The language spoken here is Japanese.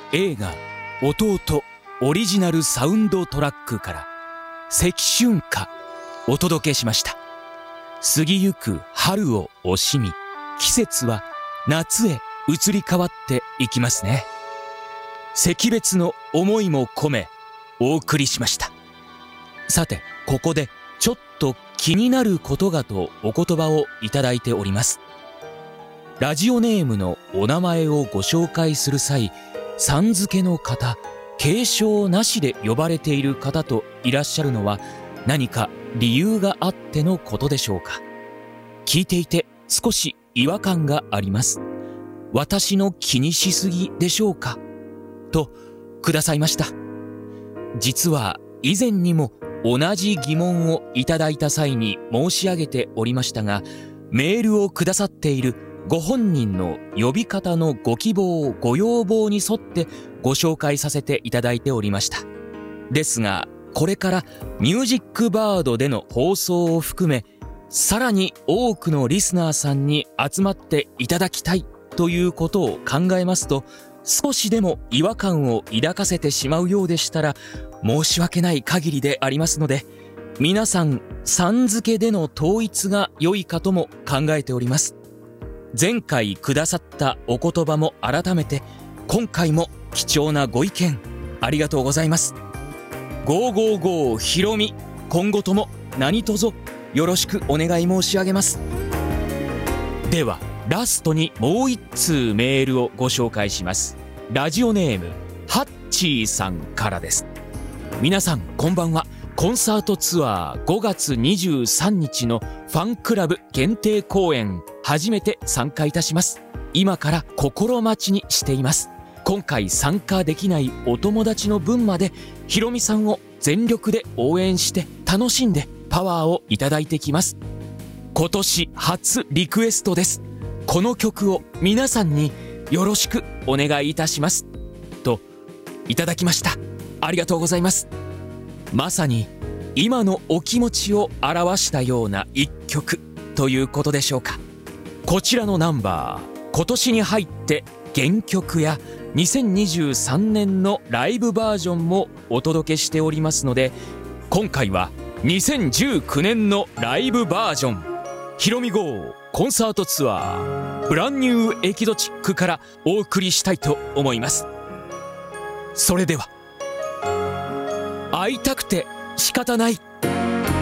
映画「弟」オリジナルサウンドトラックから赤春歌お届けしました。過ぎゆく春を惜しみ、季節は夏へ移り変わっていきますね。惜別の思いも込めお送りしました。さて、ここでちょっと気になることがとお言葉をいただいております。ラジオネームのお名前をご紹介する際、さん付けの方、継承なしで呼ばれている方といらっしゃるのは何か理由があってのことでしょうか。聞いていて少し違和感があります。私の気にしすぎでしょうかとくださいました。実は以前にも同じ疑問をいただいた際に申し上げておりましたが、メールをくださっているご本人の呼び方のご希望ご要望に沿ってご紹介させていただいておりました。ですが、これからミュージックバードでの放送を含め、さらに多くのリスナーさんに集まっていただきたいということを考えますと、少しでも違和感を抱かせてしまうようでしたら申し訳ない限りでありますので、皆さんさん付けでの統一が良いかとも考えております。前回くださったお言葉も改めて、今回も貴重なご意見ありがとうございます。555ひろみ、今後とも何卒よろしくお願い申し上げます。ではラストにもう一通メールをご紹介します。ラジオネームハッチーさんからです。皆さんこんばんは。コンサートツアー5月23日のファンクラブ限定公演、初めて参加いたします。今から心待ちにしています。今回参加できないお友達の分までひろみさんを全力で応援して楽しんでパワーをいただいてきます。今年初リクエストです。この曲を皆さんによろしくお願いいたしますといただきました。ありがとうございます。まさに今のお気持ちを表したような一曲ということでしょうか。こちらのナンバー、今年に入って原曲や2023年のライブバージョンもお届けしておりますので、今回は2019年のライブバージョン、ひろみ号コンサートツアーブランニューエキゾチックからお送りしたいと思います。それでは、会いたくて仕方ない。